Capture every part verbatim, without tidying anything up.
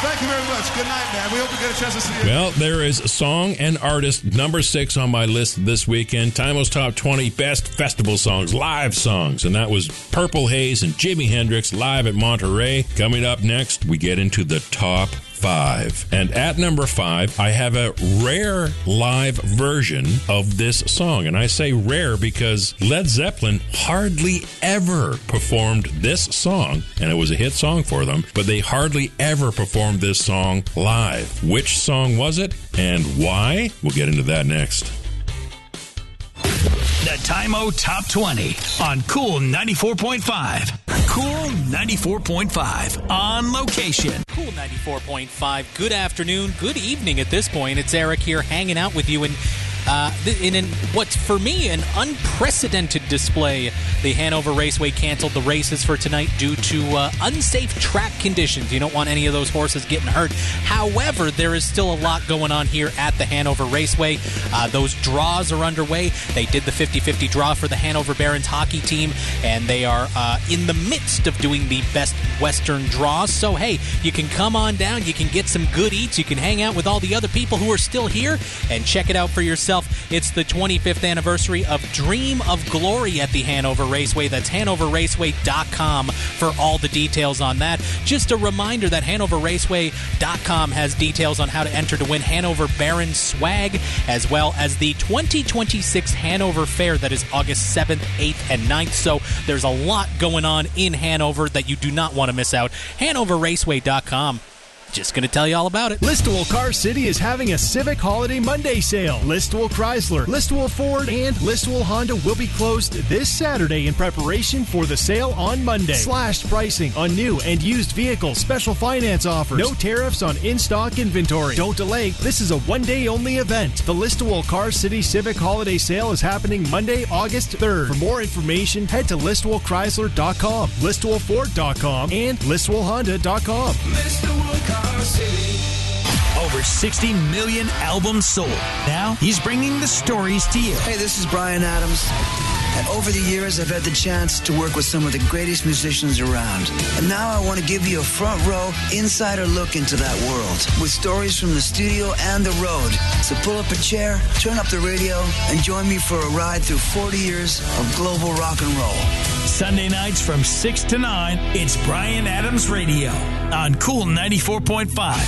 Thank you very much. Good night, man. We hope we get a chance to see you. Well, there is song and artist number six on my list this weekend. Timo's Top twenty Best Festival Songs, live songs. And that was Purple Haze and Jimi Hendrix live at Monterey. Coming up next, we get into the top five. And at number five, I have a rare live version of this song. And I say rare because Led Zeppelin hardly ever performed this song. And it was a hit song for them, but they hardly ever performed this song live. Which song was it and why? We'll get into that next. The Timo Top twenty on Cool ninety-four point five. Cool ninety-four point five on location. Cool ninety-four point five. Good afternoon, good evening at this point. It's Eric here hanging out with you in uh, in an, what's for me an unprecedented display. The Hanover Raceway canceled the races for tonight due to uh, unsafe track conditions. You don't want any of those horses getting hurt. However, there is still a lot going on here at the Hanover Raceway. Uh, those draws are underway. They did the fifty-fifty draw for the Hanover Barons hockey team, and they are uh, in the midst of doing the Best Western draws. So, hey, you can come on down. You can get some good eats. You can hang out with all the other people who are still here and check it out for yourself. It's the twenty-fifth anniversary of Dream of Glory at the Hanover Raceway. That's hanover raceway dot com for all the details on that. Just a reminder that hanover raceway dot com has details on how to enter to win Hanover Barons swag, as well as the twenty twenty-six Hanover Fair that is August seventh, eighth, and ninth. So there's a lot going on in Hanover that you do not want to miss out. hanover raceway dot com. Just going to tell you all about it. Listowel Car City is having a Civic Holiday Monday sale. Listowel Chrysler, Listowel Ford, and Listowel Honda will be closed this Saturday in preparation for the sale on Monday. Slashed pricing on new and used vehicles, special finance offers, no tariffs on in-stock inventory. Don't delay. This is a one-day only event. The Listowel Car City Civic Holiday Sale is happening Monday, August third. For more information, head to listowel chrysler dot com, listowel ford dot com, and listowel honda dot com. Listowel Car City. Over sixty million albums sold. Now he's bringing the stories to you. Hey, this is Bryan Adams. And over the years, I've had the chance to work with some of the greatest musicians around. And now I want to give you a front row, insider look into that world with stories from the studio and the road. So pull up a chair, turn up the radio, and join me for a ride through forty years of global rock and roll. Sunday nights from six to nine, it's Bryan Adams Radio on Cool ninety-four point five.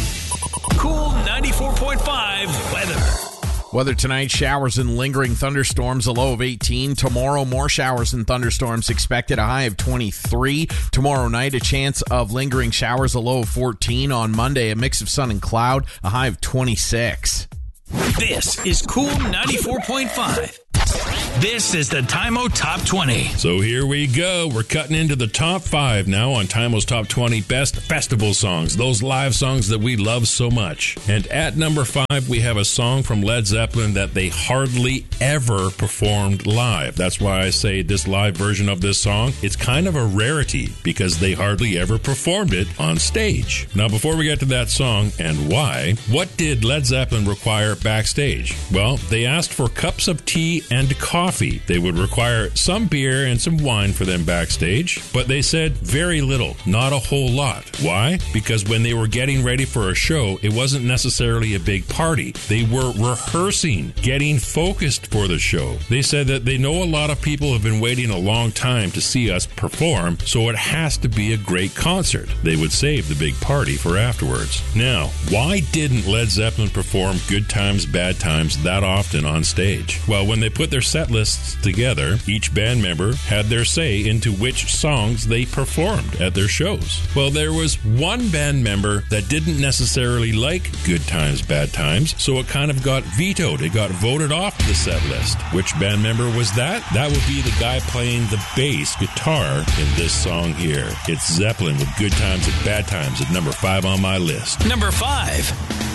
Cool ninety-four point five weather. Weather tonight, showers and lingering thunderstorms, a low of eighteen. Tomorrow, more showers and thunderstorms expected, a high of twenty-three. Tomorrow night, a chance of lingering showers, a low of fourteen. On Monday, a mix of sun and cloud, a high of twenty-six. This is Cool ninety-four point five. This is the Timo Top twenty. So here we go. We're cutting into the top five now on Timo's Top twenty Best Festival Songs, those live songs that we love so much. And at number five, we have a song from Led Zeppelin that they hardly ever performed live. That's why I say this live version of this song, it's kind of a rarity because they hardly ever performed it on stage. Now, before we get to that song and why, what did Led Zeppelin require backstage? Well, they asked for cups of tea and coffee. They would require some beer and some wine for them backstage, but they said very little, not a whole lot. Why? Because when they were getting ready for a show, it wasn't necessarily a big party. They were rehearsing, getting focused for the show. They said that they know a lot of people have been waiting a long time to see us perform, so it has to be a great concert. They would save the big party for afterwards. Now, why didn't Led Zeppelin perform Good Times, Bad Times that often on stage? Well, when they put their set lists together, each band member had their say into which songs they performed at their shows. Well, there was one band member that didn't necessarily like Good Times, Bad Times, so it kind of got vetoed. It got voted off the set list. Which band member was that? That would be the guy playing the bass guitar in this song here. It's Zeppelin with Good Times and Bad Times at number five on my list. Number five.